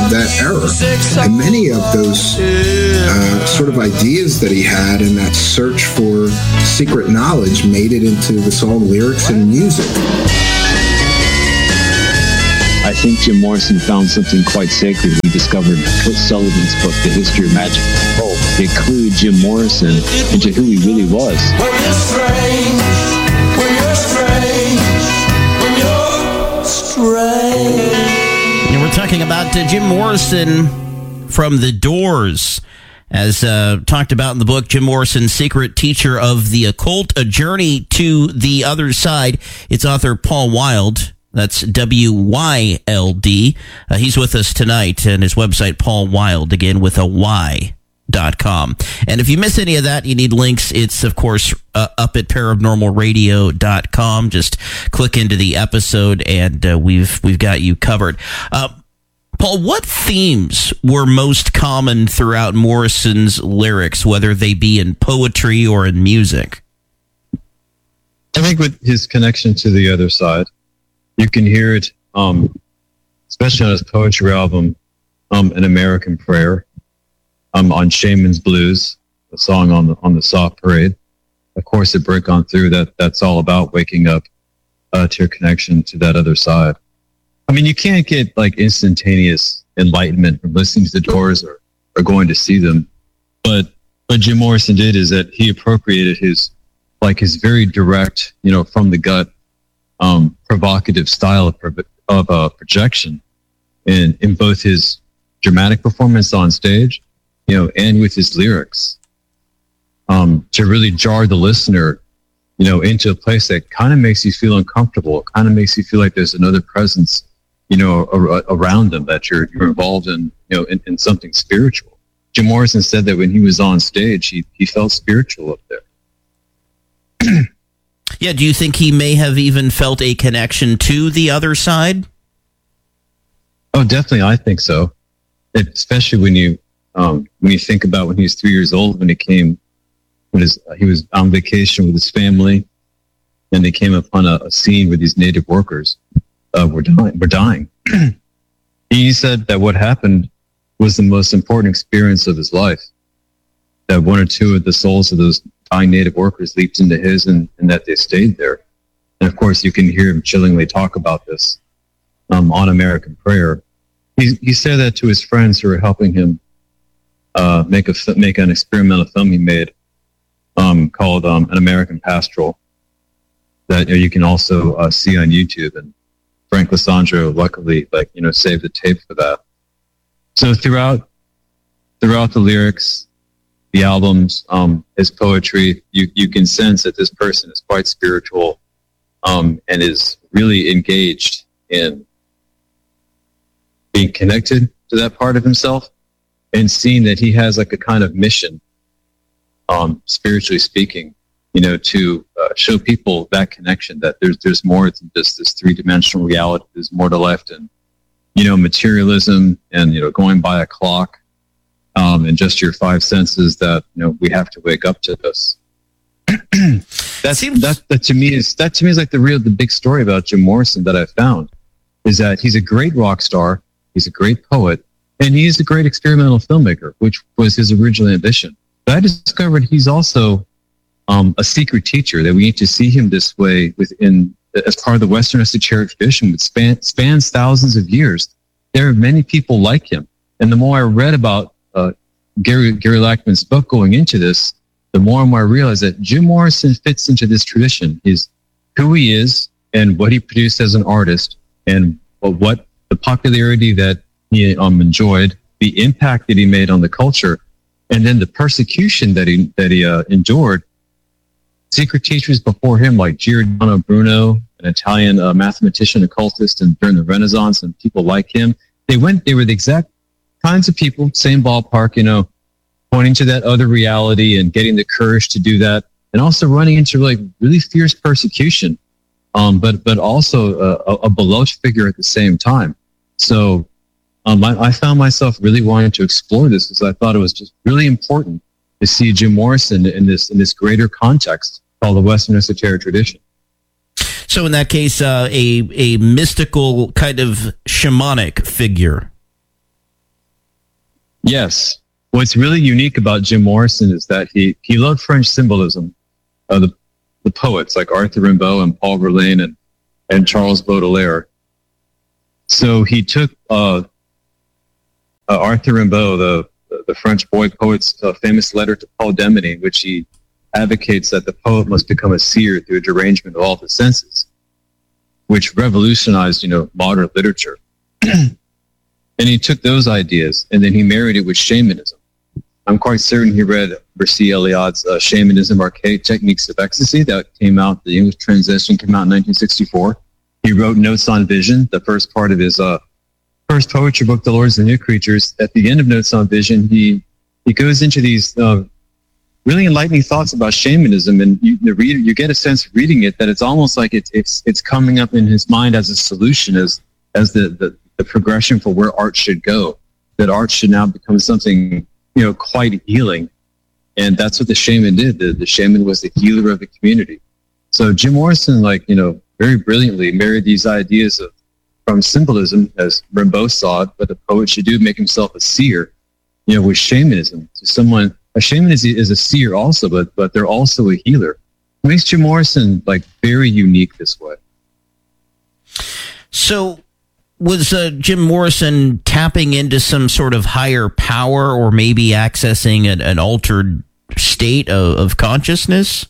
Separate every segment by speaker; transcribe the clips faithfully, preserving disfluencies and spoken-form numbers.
Speaker 1: that era. And many of those uh, sort of ideas that he had and that search for secret knowledge made it into the song lyrics and music.
Speaker 2: I think Jim Morrison found something quite sacred. He discovered Kurt Sullivan's book, The History of Magic. Oh, it clued Jim Morrison into who he really was.
Speaker 3: When you're strange, when you're strange, when you're strange.
Speaker 4: And we're talking about uh, Jim Morrison from The Doors. As uh, talked about in the book, Jim Morrison, Secret Teacher of the Occult, A Journey to the Other Side. Its author, Paul Wilde. That's W Y L D. Uh, he's with us tonight, and his website, Paul Wilde, again with a Y dot com. And if you miss any of that, you need links. It's, of course, uh, up at paranormal radio dot com. Just click into the episode, and uh, we've we've got you covered. Uh, Paul, what themes were most common throughout Morrison's lyrics, whether they be in poetry or in music?
Speaker 2: I think with his connection to the other side, you can hear it, um, especially on his poetry album, um, An American Prayer, um, on Shaman's Blues, a song on the on the Soft Parade. Of course, at Break On Through, that that's all about waking up uh, to your connection to that other side. I mean, you can't get like instantaneous enlightenment from listening to the Doors or, or going to see them. But what Jim Morrison did is that he appropriated his, like his very direct, you know, from the gut, Um, provocative style of, of uh, projection in, in both his dramatic performance on stage, you know, and with his lyrics, um, to really jar the listener, you know, into a place that kind of makes you feel uncomfortable, kind of makes you feel like there's another presence, you know, ar- around them, that you're, you're involved in, you know, in, in something spiritual. Jim Morrison said that when he was on stage, he, he felt spiritual up there.
Speaker 4: Yeah, do you think he may have even felt a connection to the other side?
Speaker 2: Oh, definitely, I think so. It, especially when you um, when you think about when he was three years old, when he came, when his, he was on vacation with his family, and they came upon a, a scene where these native workers uh, were dying. Were dying. He said that what happened was the most important experience of his life. That one or two of the souls of those dying native workers leaped into his, and, and that they stayed there. And of course, you can hear him chillingly talk about this um, on American Prayer. He, he said that to his friends who were helping him uh, make a make an experimental film he made um, called um, An American Pastoral, that you know, you can also uh, see on YouTube. And Frank Lissandro, luckily, like you know, saved the tape for that. So throughout throughout the lyrics, the albums, um, his poetry, you, you can sense that this person is quite spiritual, um, and is really engaged in being connected to that part of himself, and seeing that he has like a kind of mission, um, spiritually speaking, you know, to uh, show people that connection, that there's there's more than just this three-dimensional reality. There's more to life than, you know, materialism and, you know, going by a clock. Um, and just your five senses, that you know we have to wake up to this. that,
Speaker 4: seems-
Speaker 2: that that to me is that to me is like the real the big story about Jim Morrison that I found, is that he's a great rock star, he's a great poet, and he's a great experimental filmmaker, which was his original ambition. But I discovered he's also um, a secret teacher, that we need to see him this way within as part of the Western esoteric tradition, which span, spans thousands of years. There are many people like him, and the more I read about Uh, Gary Gary Lackman's book going into this, the more and more I realize that Jim Morrison fits into this tradition. He's who he is and what he produced as an artist, and what the popularity that he um, enjoyed, the impact that he made on the culture, and then the persecution that he that he uh, endured. Secret teachers before him, like Giordano Bruno, an Italian uh, mathematician, occultist, and during the Renaissance, and people like him, they went. They were the exact kinds of people, same ballpark, you know, pointing to that other reality and getting the courage to do that, and also running into like really fierce persecution, um, but but also a, a beloved figure at the same time. So um, I, I found myself really wanting to explore this, because I thought it was just really important to see Jim Morrison in this in this greater context called the Western esoteric tradition.
Speaker 4: So in that case, uh, a a mystical kind of shamanic figure.
Speaker 2: Yes. What's really unique about Jim Morrison is that he, he loved French symbolism. Uh, the, the poets like Arthur Rimbaud and Paul Verlaine and, and Charles Baudelaire. So he took uh, uh, Arthur Rimbaud, the, the French boy poet's uh, famous letter to Paul Demeny, in which he advocates that the poet must become a seer through a derangement of all the senses, which revolutionized, you know, modern literature. And he took those ideas and then he married it with shamanism. I'm quite certain he read Mircea Eliade's uh, Shamanism, Archaic Techniques of Ecstasy. That came out, the English translation came out in nineteen sixty-four. He wrote Notes on Vision, the first part of his uh, first poetry book, The Lords and the New Creatures. At the end of Notes on Vision, he he goes into these uh, really enlightening thoughts about shamanism, and you, the reader, you get a sense reading it that it's almost like it's it's it's coming up in his mind as a solution, as as the, the, the progression for where art should go. That art should now become something, you know, quite healing, and that's what the shaman did. The, the shaman was the healer of the community. So Jim Morrison, like, you know, very brilliantly married these ideas of from symbolism, as Rimbaud saw it, what the poet should do, make himself a seer, you know, with shamanism. So someone, a shaman is, is a seer also, but but they're also a healer. It makes Jim Morrison like very unique this way.
Speaker 4: So was uh, Jim Morrison tapping into some sort of higher power, or maybe accessing an, an altered state of, of consciousness?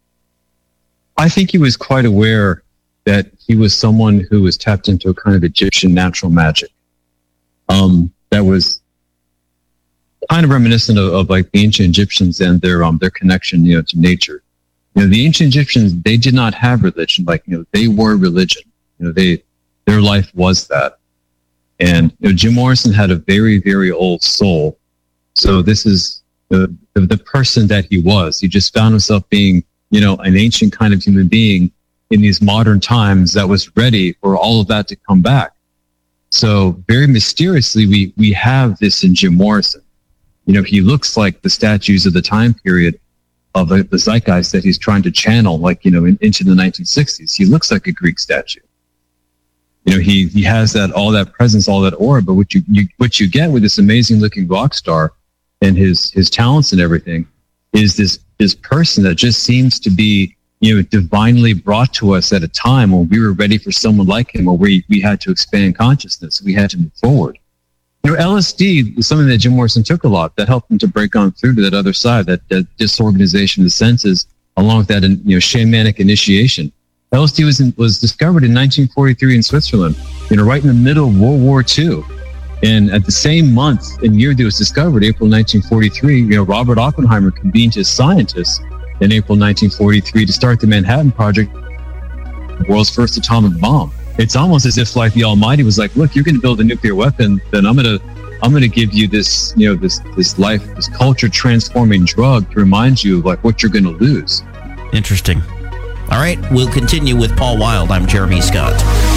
Speaker 2: I think he was quite aware that he was someone who was tapped into a kind of Egyptian natural magic um, that was kind of reminiscent of, of like the ancient Egyptians and their um their connection, you know, to nature. You know, the ancient Egyptians, they did not have religion. Like, you know, they were religion. You know, they their life was that. And you know, Jim Morrison had a very, very old soul. So this is the the, the person that he was. He just found himself being, you know, an ancient kind of human being in these modern times that was ready for all of that to come back. So very mysteriously, we we have this in Jim Morrison. You know, he looks like the statues of the time period of the, the zeitgeist that he's trying to channel, like, you know, in, into the nineteen sixties. He looks like a Greek statue. You know, he he has that all that presence, all that aura. But what you, you what you get with this amazing looking rock star and his his talents and everything is this this person that just seems to be, you know, divinely brought to us at a time when we were ready for someone like him, or we we had to expand consciousness, we had to move forward. You know, L S D is something that Jim Morrison took a lot that helped him to break on through to that other side, that, that disorganization of the senses, along with that, you know, shamanic initiation. L S D was in, was discovered in nineteen forty-three in Switzerland, you know, right in the middle of World War Two. And at the same month and year that it was discovered, April nineteen forty-three, you know, Robert Oppenheimer convened his scientists in April nineteen forty-three to start the Manhattan Project, the world's first atomic bomb. It's almost as if like the Almighty was like, look, you're going to build a nuclear weapon, then I'm going to I'm going to give you this, you know, this this life, this culture transforming drug to remind you of like what you're going to lose.
Speaker 4: Interesting. All right, we'll continue with Paul Wild. I'm Jeremy Scott.